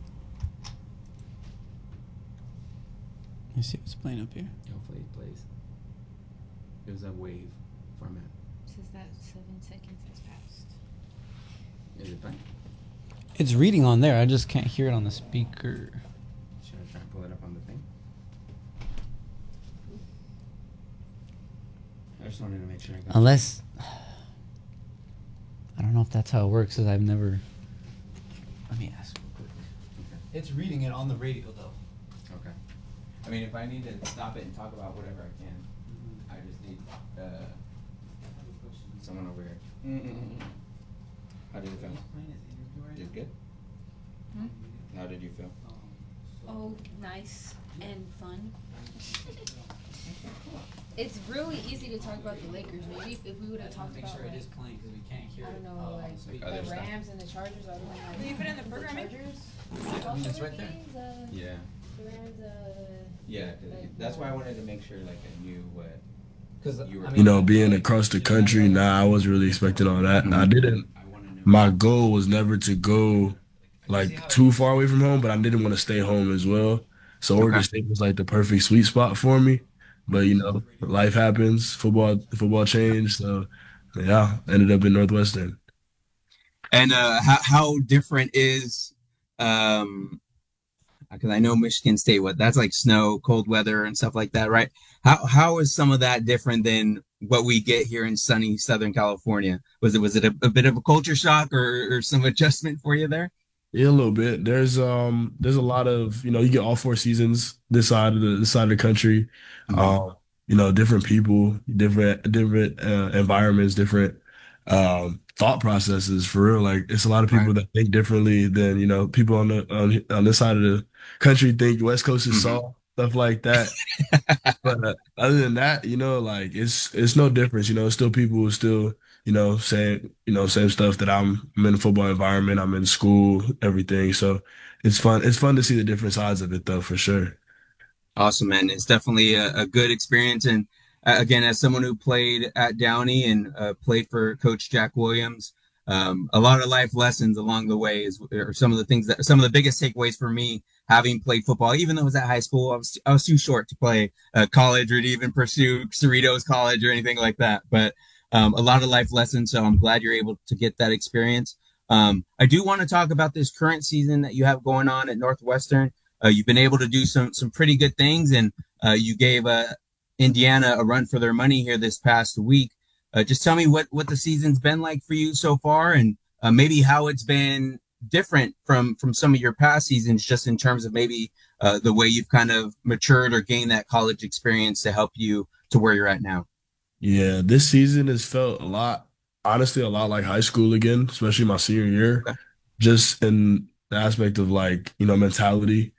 Let's see what's playing up here. Hopefully it plays. It was a wave format. It says that 7 seconds has passed. Is it playing? It's reading on there. I just can't hear it on the speaker. Should I try and pull it up on the thing? I just wanted to make sure I got Unless... I don't know if that's how it works, because I've never... Let me ask real quick. Okay. It's reading it on the radio, though. Okay. I mean, if I need to stop it and talk about whatever I can, I just need someone over here. How did it feel? Did it good? How did you feel? Oh, nice and fun. It's really easy to talk about the Lakers. Maybe if we would have talked about it is playing because we can't hear I don't know, like the Rams and the Chargers. I don't know. Will you put it in the programming? It's right there. Yeah. The Rams, yeah, that's why I wanted to make sure like I knew what. Because being across the country, I wasn't really expecting all that. I didn't. My goal was never to go like too far away from home, but I didn't want to stay home as well. So Oregon State was like the perfect sweet spot for me. But life happens. Football changed. So yeah, ended up in Northwestern. And how different is because I know Michigan State, that's like snow, cold weather, and stuff like that, right? How is some of that different than what we get here in sunny Southern California? Was it a bit of a culture shock or some adjustment for you there? Yeah, a little bit. There's a lot of you get all 4 seasons this side of the country. Mm-hmm. Different people, different environments, different thought processes. For real, like it's a lot of people that think differently than people on this side of the country think West Coast is soft, stuff like that. But other than that, like it's no difference. Still people who still saying same stuff that I'm in a football environment, I'm in school, everything. So it's fun to see the different sides of it though, for sure. Awesome, man. It's definitely a good experience. And again, as someone who played at Downey and played for Coach Jack Williams, a lot of life lessons along the way are some of the biggest takeaways for me, having played football. Even though I was at high school, I was too short to play college or to even pursue Cerritos College or anything like that. But a lot of life lessons. So I'm glad you're able to get that experience. I do want to talk about this current season that you have going on at Northwestern. You've been able to do some pretty good things, and you gave Indiana a run for their money here this past week. Just tell me what the season's been like for you so far, and maybe how it's been different from some of your past seasons, just in terms of maybe the way you've kind of matured or gained that college experience to help you to where you're at now. Yeah, this season has felt honestly a lot like high school again, especially my senior year, just in the aspect of mentality.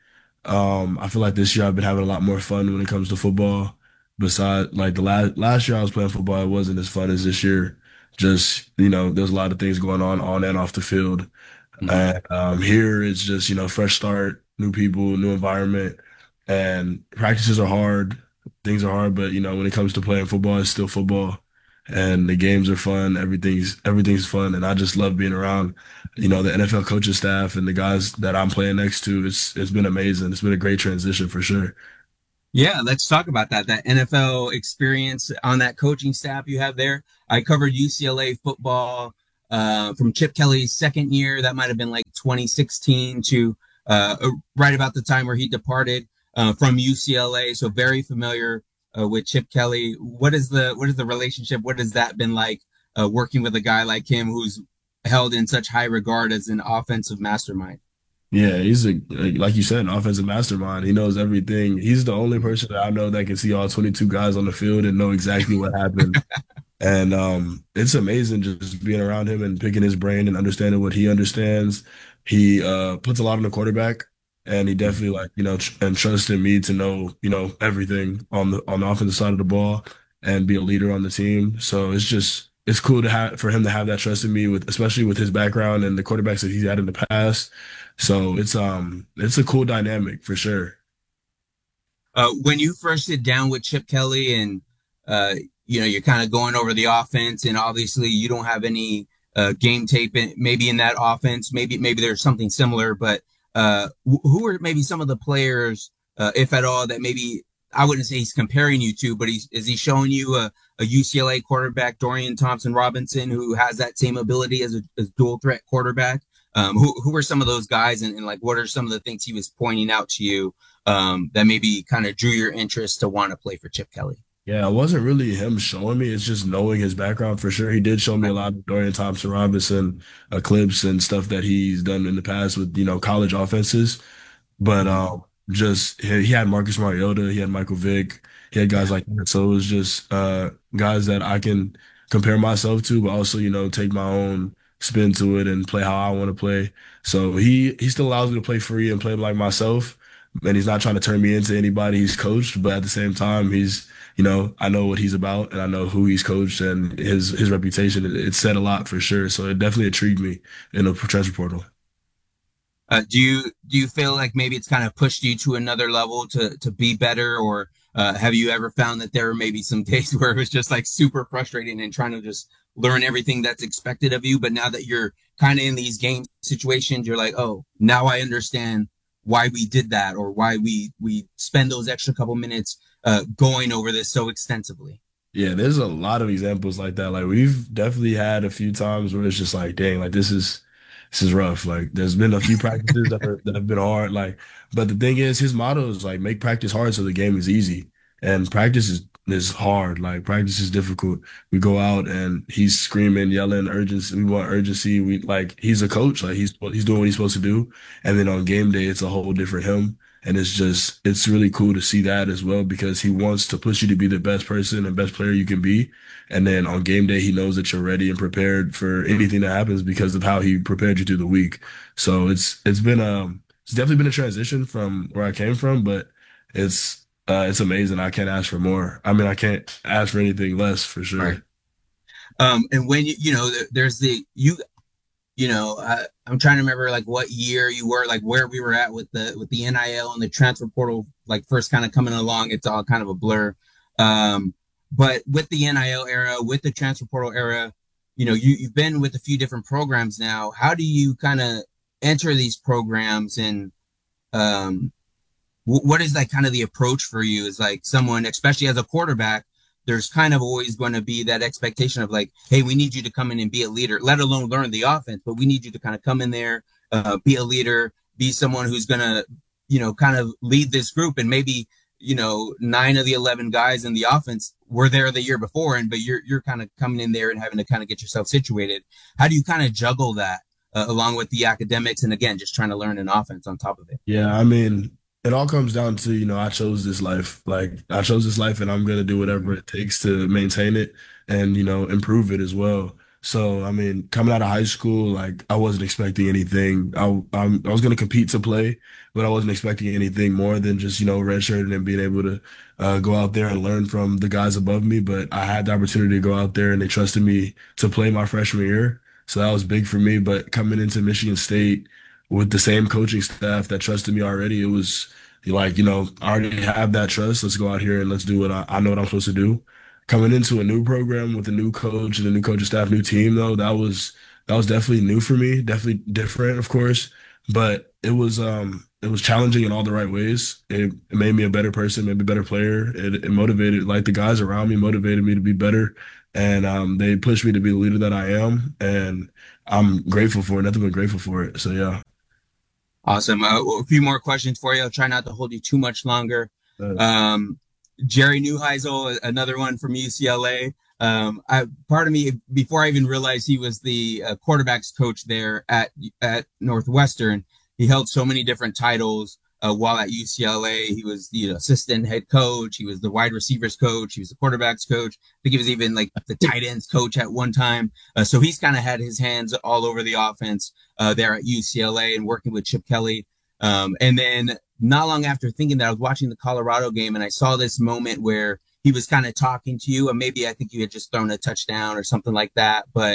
I feel like this year I've been having a lot more fun when it comes to football. Besides, like the last year I was playing football, it wasn't as fun as this year. Just, there's a lot of things going on and off the field. Mhm. And here it's just, fresh start, new people, new environment, and practices are hard. Things are hard, but when it comes to playing football, it's still football, and the games are fun. Everything's fun, and I just love being around, the NFL coaching staff and the guys that I'm playing next to. It's been amazing. It's been a great transition for sure. Yeah, let's talk about that NFL experience on that coaching staff you have there. I covered UCLA football from Chip Kelly's second year. That might have been like 2016 to right about the time where he departed from UCLA. So very familiar with Chip Kelly. What is the relationship? What has that been like working with a guy like him who's held in such high regard as an offensive mastermind? Yeah, he's like you said, an offensive mastermind. He knows everything. He's the only person that I know that can see all 22 guys on the field and know exactly what happened. And it's amazing just being around him and picking his brain and understanding what he understands. He puts a lot on the quarterback, and he definitely like and trusted me to know everything on the offensive side of the ball and be a leader on the team. So it's cool to have for him to have that trust in me with especially with his background and the quarterbacks that he's had in the past. So it's a cool dynamic for sure. When you first sit down with Chip Kelly and uh, you're kind of going over the offense, and obviously you don't have any game tape maybe in that offense. Maybe there's something similar, but who are maybe some of the players, if at all, that maybe I wouldn't say he's comparing you to, but is he showing you a UCLA quarterback, Dorian Thompson Robinson, who has that same ability as a dual threat quarterback? Who are some of those guys, and like what are some of the things he was pointing out to you that maybe kind of drew your interest to want to play for Chip Kelly? Yeah, it wasn't really him showing me. It's just knowing his background for sure. He did show me a lot of Dorian Thompson Robinson clips and stuff that he's done in the past with, college offenses. But just he had Marcus Mariota, he had Michael Vick, he had guys like that. So it was just guys that I can compare myself to, but also, take my own spin to it and play how I want to play. So he still allows me to play free and play like myself. And he's not trying to turn me into anybody he's coached, but at the same time, I know what he's about and I know who he's coached and his reputation. It said a lot for sure. So it definitely intrigued me in the transfer portal. Do you feel like maybe it's kind of pushed you to another level to be better, or have you ever found that there were maybe some days where it was just like super frustrating and trying to just learn everything that's expected of you, but now that you're kind of in these game situations, you're like, oh, now I understand why we did that, or why we spend those extra couple minutes going over this so extensively? Yeah, there's a lot of examples like that. Like we've definitely had a few times where it's just like, dang, like this is rough. Like there's been a few practices that have been hard. Like, but the thing is, his motto is like make practice hard so the game is easy. And practice is hard. Like practice is difficult. We go out and he's screaming, yelling, urgency. We want urgency. We like he's a coach. Like he's doing what he's supposed to do. And then on game day, it's a whole different him. And it's really cool to see that as well because he wants to push you to be the best person and best player you can be. And then on game day, he knows that you're ready and prepared for anything that happens because of how he prepared you through the week. So it's definitely been a transition from where I came from, but it's amazing. I can't ask for more. I mean, I can't ask for anything less for Right. sure. And when there's I'm trying to remember like what year you were, like where we were at with the NIL and the transfer portal, like first kind of coming along. It's all kind of a blur. But with the NIL era, with the transfer portal era, you've been with a few different programs now. How do you kind of enter these programs, and um, what is like kind of the approach for you? Is like someone, especially as a quarterback, there's kind of always going to be that expectation of like, hey, we need you to come in and be a leader, let alone learn the offense, but we need you to kind of come in there, be a leader, be someone who's going to, kind of lead this group. And maybe, 9 of the 11 guys in the offense were there the year before, but you're kind of coming in there and having to kind of get yourself situated. How do you kind of juggle that along with the academics? And again, just trying to learn an offense on top of it. Yeah, I mean, it all comes down to, I chose this life. Like I chose this life and I'm gonna do whatever it takes to maintain it and, improve it as well. So, I mean, coming out of high school, like I wasn't expecting anything. I was going to compete to play, but I wasn't expecting anything more than just, redshirting and being able to go out there and learn from the guys above me. But I had the opportunity to go out there and they trusted me to play my freshman year. So that was big for me. But coming into Michigan State with the same coaching staff that trusted me already, it was like, I already have that trust. Let's go out here and let's do what I know what I'm supposed to do. Coming into a new program with a new coach and a new coaching staff, new team, though, that was definitely new for me, definitely different, of course, but it was challenging in all the right ways. It made me a better person, made me a better player. It motivated, like the guys around me, motivated me to be better, and they pushed me to be the leader that I am, and I'm grateful for it. Nothing but grateful for it. So yeah. Awesome. A few more questions for you. I'll try not to hold you too much longer. Jerry Neuheisel, another one from UCLA. Part of me, before I even realized he was the quarterbacks coach there at Northwestern, he held so many different titles while at UCLA. He was the assistant head coach. He was the wide receivers coach. He was the quarterbacks coach. I think he was even like the tight ends coach at one time. So he's kind of had his hands all over the offense there at UCLA and working with Chip Kelly. And then not long after thinking that, I was watching the Colorado game and I saw this moment where he was kind of talking to you, and maybe I think you had just thrown a touchdown or something like that. But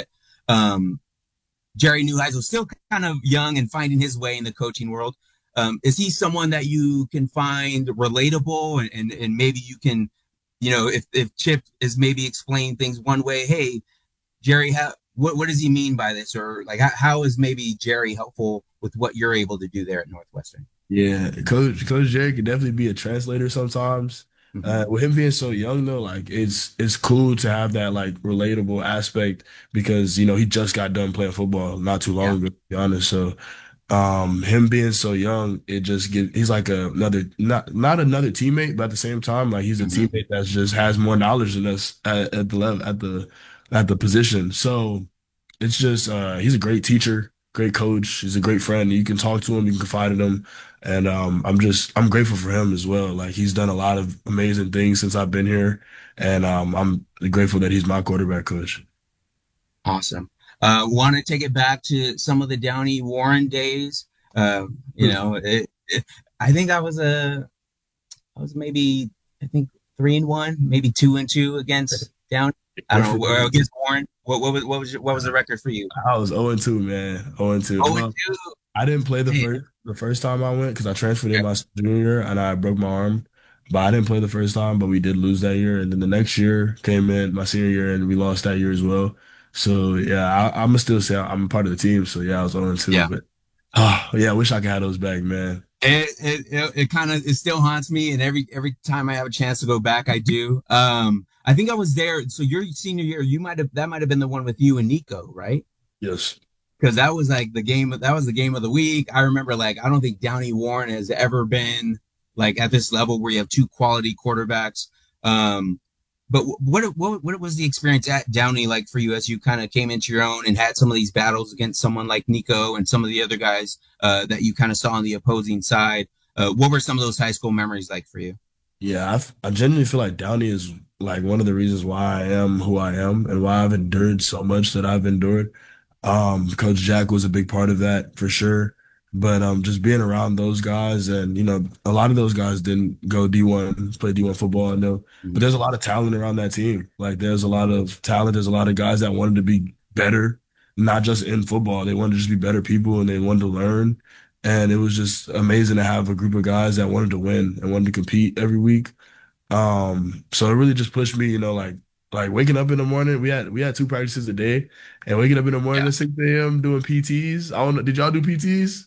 Jerry Neuheisel was still kind of young and finding his way in the coaching world. Is he someone that you can find relatable and maybe you can, if Chip is maybe explaining things one way, hey, Jerry, what does he mean by this? Or like, how is maybe Jerry helpful with what you're able to do there at Northwestern? Yeah, Coach Jerry could definitely be a translator sometimes. With him being so young though, like it's cool to have that like relatable aspect because he just got done playing football not too long ago, to be honest. So him being so young, it just he's like another not another teammate, but at the same time, like he's a teammate that just has more knowledge than us at the level at the position. So it's just he's a great teacher, great coach. He's a great friend. You can talk to him, you can confide in him, and I'm grateful for him as well. Like he's done a lot of amazing things since I've been here, and I'm grateful that he's my quarterback coach. Awesome. Want to take it back to some of the Downey Warren days. I think I was maybe 3-1, maybe 2-2 against Downey. I don't know, against Warren. What was the record for you? I was 0-2, man. 0-2. 0-2. I didn't play the first time I went because I transferred in my junior year and I broke my arm. But I didn't play the first time, but we did lose that year. And then the next year came in my senior year and we lost that year as well. So yeah, I'm gonna still say I'm a part of the team. So yeah, I was 0-2. Yeah. But I wish I could have those back, man. It kind of still haunts me, and every time I have a chance to go back, I do. I think I was there. So your senior year, that might have been the one with you and Nico, right? Yes. Because that was like the game. That was the game of the week. I remember, like, I don't think Downey Warren has ever been like at this level where you have two quality quarterbacks. But what was the experience at Downey like for you as you kind of came into your own and had some of these battles against someone like Nico and some of the other guys that you kind of saw on the opposing side? What were some of those high school memories like for you? Yeah, I genuinely feel like Downey is like one of the reasons why I am who I am and why I've endured so much that I've endured. Coach Jack was a big part of that for sure. But just being around those guys and a lot of those guys didn't go D1, play D1 football, I know. But there's a lot of talent around that team. Like there's a lot of talent, there's a lot of guys that wanted to be better, not just in football. They wanted to just be better people and they wanted to learn. And it was just amazing to have a group of guys that wanted to win and wanted to compete every week. So it really just pushed me, like waking up in the morning. We had 2 practices a day, and waking up in the morning at 6 a.m. doing PTs. I don't know. Did y'all do PTs?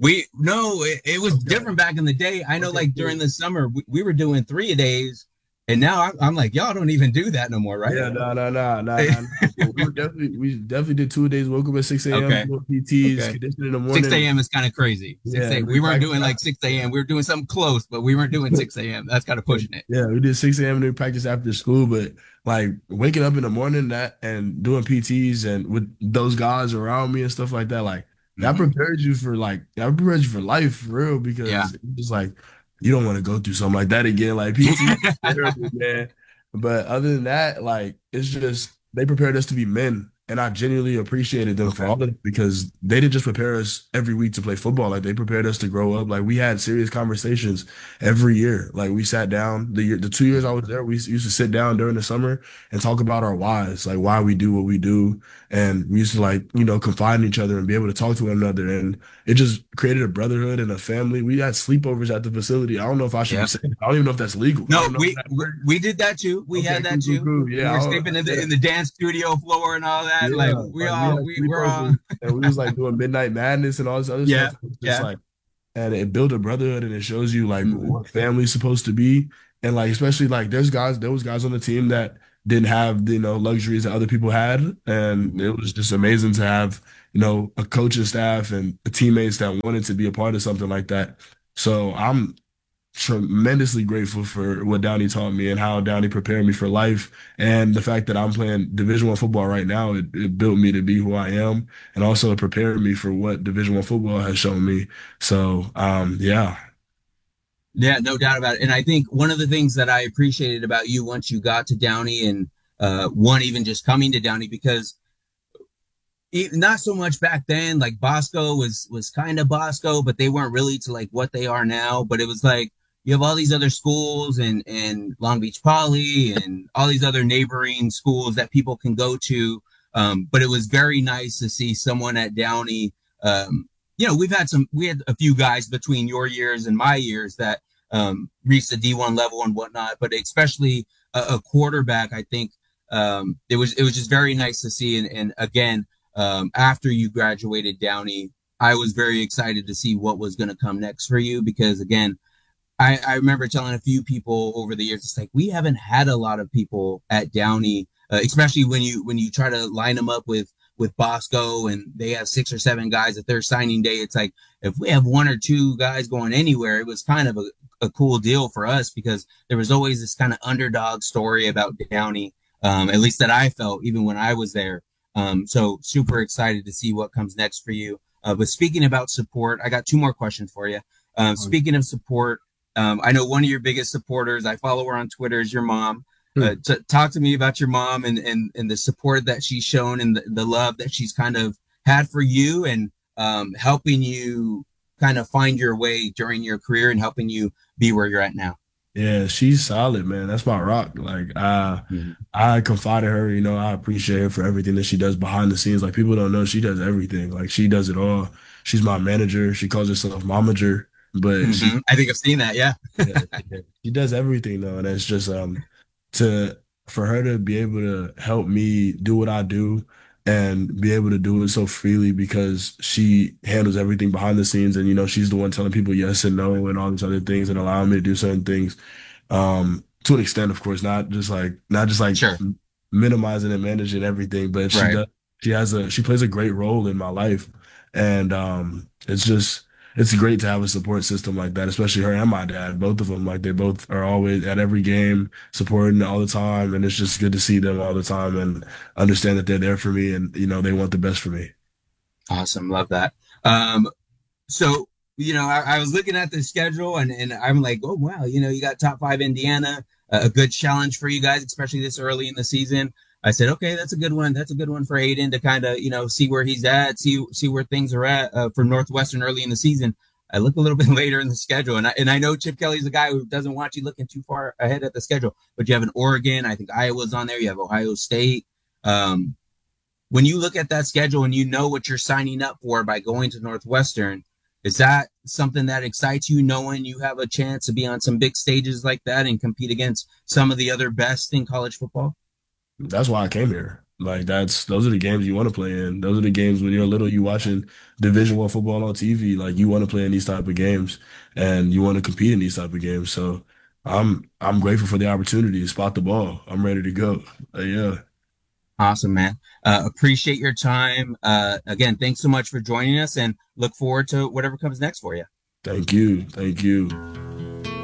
It was different back in the day. I know, like during the summer, we were doing 3 a days, and now I'm like, y'all don't even do that no more, right? Yeah, no. We definitely did 2 days. Woke up at 6 a.m. Okay. Doing PTs, conditioning in the morning. 6 a.m. is kind of crazy. We weren't doing like 6 a.m. We were doing something close, but we weren't doing 6 a.m. That's kind of pushing it. Yeah, we did 6 a.m. and we practice after school, but like waking up in the morning and doing PTs and with those guys around me and stuff like that, like that prepares you for life for real because it's just like you don't want to go through something like that again. Like PT is terrible, man. But other than that, like it's just they prepared us to be men And I genuinely appreciated them for all of it because they didn't just prepare us every week to play football. Like they prepared us to grow up. Like we had serious conversations every year. Like we sat down the 2 years I was there, we used to sit down during the summer and talk about our whys, like why we do what we do. And we used to like, confide in each other and be able to talk to one another. And it just created a brotherhood and a family. We had sleepovers at the facility. I don't know if I should be saying, I don't even know if that's legal. No, we did that too. We had that too. Cool. Yeah, we were sleeping in the dance studio floor and all that. Yeah, like we're all and we was like doing Midnight Madness and all this other stuff. Just like, and it built a brotherhood and it shows you like what family's supposed to be. And like, especially like there was guys on the team that didn't have the luxuries that other people had. And it was just amazing to have, a coaching staff and teammates that wanted to be a part of something like that. So I'm tremendously grateful for what Downey taught me and how Downey prepared me for life, and the fact that I'm playing Division I football right now. It built me to be who I am, and also it prepared me for what Division I football has shown me. So yeah, no doubt about it. And I think one of the things that I appreciated about you once you got to Downey, and even just coming to Downey, because not so much back then, like Bosco was kind of Bosco, but they weren't really to like what they are now. But it was like, you have all these other schools and Long Beach Poly and all these other neighboring schools that people can go to. But it was very nice to see someone at Downey. We had a few guys between your years and my years that reached the D1 level and whatnot, but especially a quarterback. I think it was just very nice to see. And again, after you graduated Downey, I was very excited to see what was going to come next for you, because again, I remember telling a few people over the years, it's like, we haven't had a lot of people at Downey, especially when you try to line them up with Bosco and they have 6 or 7 guys at their signing day. It's like, if we have 1 or 2 guys going anywhere, it was kind of a cool deal for us, because there was always this kind of underdog story about Downey, at least that I felt even when I was there. So super excited to see what comes next for you. But speaking about support, I got 2 more questions for you. Speaking of support, I know one of your biggest supporters, I follow her on Twitter, is your mom. Talk to me about your mom and the support that she's shown and the love that she's kind of had for you, and helping you kind of find your way during your career and helping you be where you're at now. Yeah, she's solid, man. That's my rock. Like I confide in her, I appreciate her for everything that she does behind the scenes. Like people don't know she does everything. Like she does it all. She's my manager. She calls herself momager, but I think I've seen that. Yeah. She does everything though. And it's just for her to be able to help me do what I do and be able to do it so freely, because she handles everything behind the scenes, and she's the one telling people yes and no and all these other things and allowing me to do certain things, to an extent, of course, not just like sure, minimizing and managing everything, but she plays a great role in my life, and it's great to have a support system like that, especially her and my dad, both of them. Like they both are always at every game supporting all the time. And it's just good to see them all the time and understand that they're there for me and, they want the best for me. Awesome. Love that. So, I was looking at the schedule and I'm like, oh, wow, you got top 5 Indiana, a good challenge for you guys, especially this early in the season. I said, okay, that's a good one. That's a good one for Aiden to kind of, see where he's at, see where things are at for Northwestern early in the season. I look a little bit later in the schedule, and I know Chip Kelly's a guy who doesn't want you looking too far ahead at the schedule, but you have an Oregon. I think Iowa's on there. You have Ohio State. When you look at that schedule and you know what you're signing up for by going to Northwestern, is that something that excites you, knowing you have a chance to be on some big stages like that and compete against some of the other best in college football? That's why I came here. Like those are the games you want to play in. Those are the games when you're little, you watching Division I football on TV. Like you want to play in these type of games and you want to compete in these type of games. So I'm grateful for the opportunity to spot the ball. I'm ready to go. Yeah. Awesome, man. Appreciate your time. Again, thanks so much for joining us, and look forward to whatever comes next for you. Thank you. Thank you.